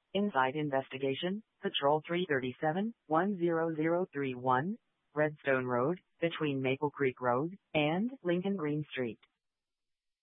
Inside investigation, Patrol 337, 10031, Redstone Road, between Maple Creek Road and Lincoln Green Street.